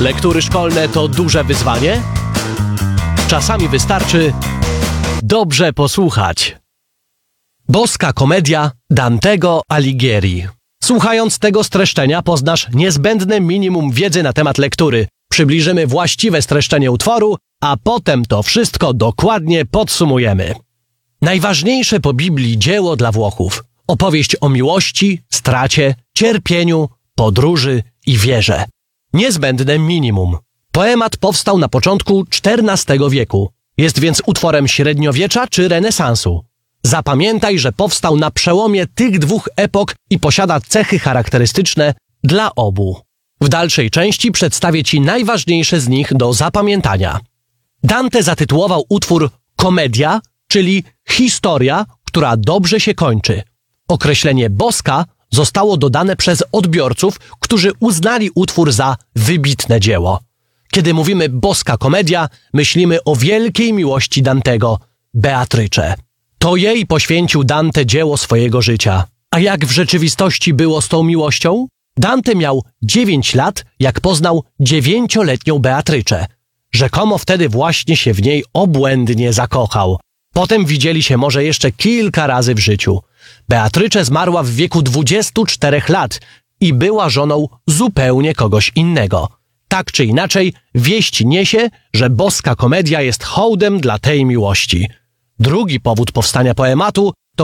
Lektury szkolne to duże wyzwanie? Czasami wystarczy dobrze posłuchać. Boska komedia Dantego Alighieri. Słuchając tego streszczenia poznasz niezbędne minimum wiedzy na temat lektury. Przybliżymy właściwe streszczenie utworu, a potem to wszystko dokładnie podsumujemy. Najważniejsze po Biblii dzieło dla Włochów. Opowieść o miłości, stracie, cierpieniu, podróży i wierze. Niezbędne minimum. Poemat powstał na początku XIV wieku. Jest więc utworem średniowiecza czy renesansu. Zapamiętaj, że powstał na przełomie tych dwóch epok i posiada cechy charakterystyczne dla obu. W dalszej części przedstawię Ci najważniejsze z nich do zapamiętania. Dante zatytułował utwór Komedia, czyli historia, która dobrze się kończy. Określenie boska zostało dodane przez odbiorców, którzy uznali utwór za wybitne dzieło. Kiedy mówimy boska komedia, myślimy o wielkiej miłości Dantego, Beatrycze. To jej poświęcił Dante dzieło swojego życia. A jak w rzeczywistości było z tą miłością? Dante miał 9 lat, jak poznał 9-letnią Beatrycze. Rzekomo wtedy właśnie się w niej obłędnie zakochał. Potem widzieli się może jeszcze kilka razy w życiu. Beatrycze zmarła w wieku 24 lat i była żoną zupełnie kogoś innego. Tak czy inaczej, wieść niesie, że boska komedia jest hołdem dla tej miłości. Drugi powód powstania poematu